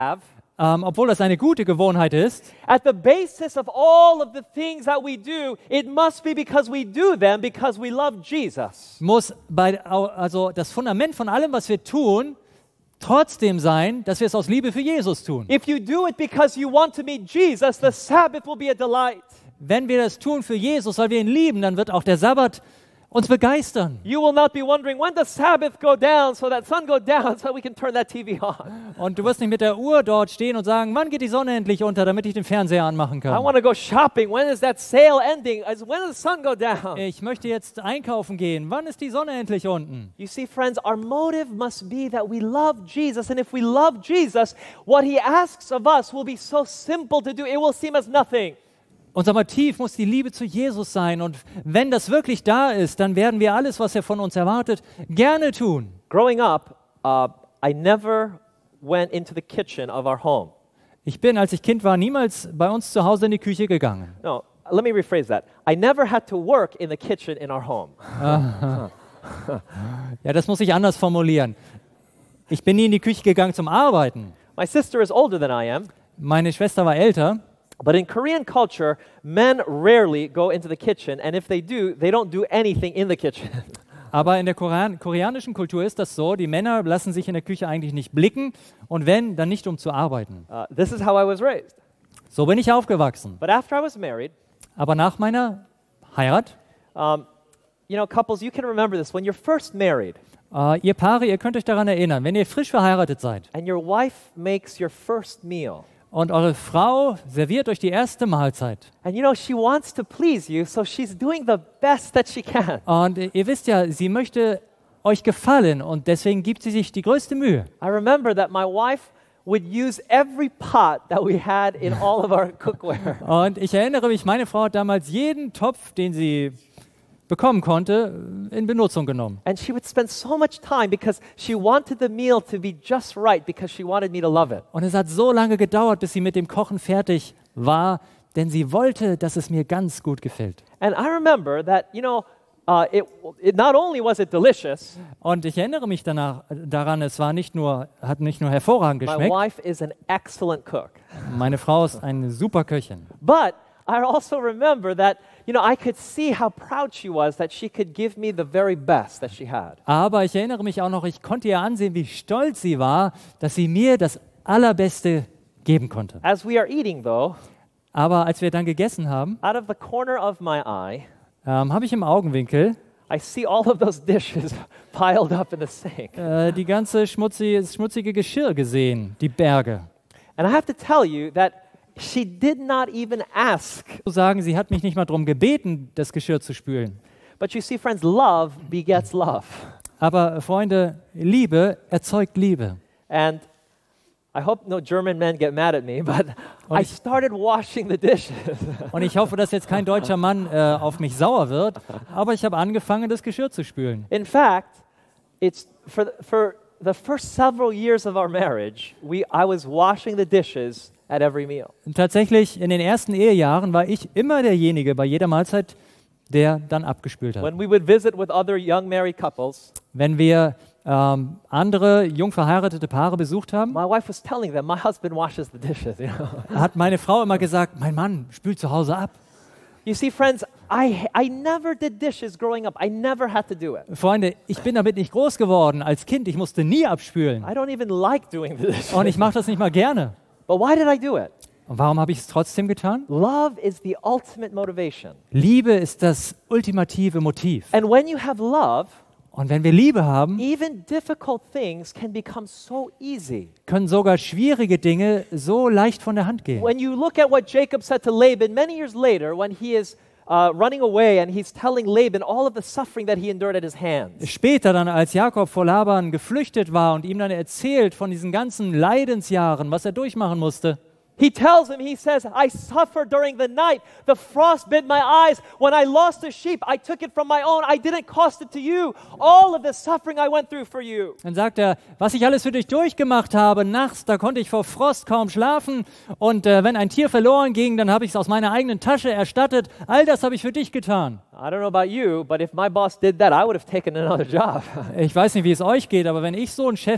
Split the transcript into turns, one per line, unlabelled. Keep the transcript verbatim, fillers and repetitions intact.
have,
ähm, obwohl das eine gute Gewohnheit ist,
at the basis of all of the things that we do, it must be because we do them because we love Jesus.
muss bei, also das Fundament von allem, was wir tun, trotzdem sein, dass wir es aus Liebe für Jesus tun.
If you do it because you want to meet Jesus, the Sabbath will be a delight.
Wenn wir das tun für Jesus, weil wir ihn lieben, dann wird auch der Sabbat uns begeistern.
You will not be wondering when the Sabbath go down so that sun go down so we can turn that T V on.
Und du wirst nicht mit der Uhr dort stehen und sagen, wann geht die Sonne endlich unter, damit ich den Fernseher anmachen
I
kann.
want to go shopping. When is that sale ending? As- When does the sun go down?
Ich möchte jetzt einkaufen gehen. Wann ist die Sonne endlich unten?
You see, friends, our motive must be that we love Jesus. And if we love Jesus, what he asks of us will be so simple to do, it will seem as nothing.
Unser Motiv muss die Liebe zu Jesus sein. Und wenn das wirklich da ist, dann werden wir alles, was er von uns erwartet, gerne tun.
Growing up, uh, I never went into the kitchen of our home.
Ich bin, als ich Kind war, niemals bei uns zu Hause in die Küche gegangen.
No, let me rephrase that. I never had to work in the kitchen in our home.
Ja, das muss ich anders formulieren. Ich bin nie in die Küche gegangen zum Arbeiten.
My sister is older than I am.
Meine Schwester war älter.
But in Korean culture, men rarely go into the kitchen, and if they do, they don't do anything in the kitchen.
Aber in der Korean koreanischen Kultur ist das so, die Männer lassen sich in der Küche eigentlich nicht blicken und wenn, dann nicht um zu arbeiten.
Uh, this is how I was raised.
So bin ich aufgewachsen.
But after I was married,
Aber nach meiner Heirat,
um, you know, couples, you can remember this. When you're first married,
äh, ihr Paare, ihr könnt euch daran erinnern, wenn ihr frisch verheiratet seid
and your wife makes your first meal,
und eure Frau serviert euch die erste Mahlzeit.
and you know, she wants to please you, so she's doing the best that she can.
Und ihr wisst ja, sie möchte euch gefallen und deswegen gibt sie sich die größte Mühe.
I remember that my wife would use every pot that we had in all of our cookware.
Und ich erinnere mich, meine Frau hat damals jeden Topf, den sie bekommen konnte, in Benutzung genommen.
And she would spend so much time because she wanted the meal to be just right because she wanted me to love it.
Und es hat so lange gedauert, bis sie mit dem Kochen fertig war, denn sie wollte, dass es mir ganz gut gefällt.
And I remember that, you know, uh, it, it not only was it delicious,
Und ich erinnere mich danach daran, es war nicht nur, hat nicht nur hervorragend
my
geschmeckt.
wife is an excellent cook.
Meine Frau ist eine super Köchin.
But I also remember that, you know, I could see how proud she was that she could give me the very best that she had.
Aber ich erinnere mich auch noch, ich konnte ihr ansehen, wie stolz sie war, dass sie mir das Allerbeste geben konnte.
As we are eating, though,
Aber als wir dann gegessen haben,
out of the corner of my eye,
ähm, habe ich im Augenwinkel
I see all of those dishes piled up in the sink.
äh, die ganze schmutzige, schmutzige Geschirr gesehen, die Berge.
And I have to tell you that she did not even ask.
Zu sagen, sie hat mich nicht mal darum gebeten, das Geschirr zu spülen.
But you see, friends, love begets love.
Aber Freunde, Liebe erzeugt Liebe.
And I hope no German men get mad at me, but I started washing the dishes.
Und ich hoffe, dass jetzt kein deutscher Mann äh, auf mich sauer wird, aber ich habe angefangen, das Geschirr zu spülen.
In fact, it's for the, for the first several years of our marriage, we I was washing the dishes at every meal.
Und tatsächlich, in den ersten Ehejahren war ich immer derjenige bei jeder Mahlzeit, der dann abgespült hat.
When we would visit with other young married couples,
Wenn wir ähm, andere jung verheiratete Paare besucht haben,
my wife was telling them, my husband washes the dishes, you know.
hat meine Frau immer gesagt, mein Mann spült zu Hause ab.
You see, friends, I I never did dishes growing up. I never had to do it.
Freunde, ich bin damit nicht groß geworden als Kind. Ich musste nie abspülen.
I don't even like doing the dishes.
Und ich mache das nicht mal gerne.
But why did I do it?
Und warum habe ich es trotzdem getan?
Love is the ultimate motivation.
Liebe ist das ultimative Motiv.
And when you have love,
Und wenn wir Liebe haben,
even difficult things can become so easy.
können sogar schwierige Dinge so leicht von der Hand gehen.
When you look at what Jacob said to Laban many years later, when he is uh, running away and he's telling Laban all of the suffering that he endured at his hands.
Später dann, als Jakob vor Laban geflüchtet war und ihm dann erzählt von diesen ganzen Leidensjahren, was er durchmachen musste,
He tells him, he says, I suffered during the night. The frost bit my eyes. When I lost a sheep, I took it from my own. I didn't cost it to you. All of the suffering I went through for you.
dann sagt er, was ich alles für dich durchgemacht habe, nachts, da konnte ich vor Frost kaum schlafen und äh, wenn ein Tier verloren ging, dann habe ich es aus meiner eigenen Tasche erstattet. All das habe ich für dich getan.
I don't know about you, but if my boss did that, I would have taken another job.
Ich weiß nicht, wie es euch geht, aber wenn ich so einen Chef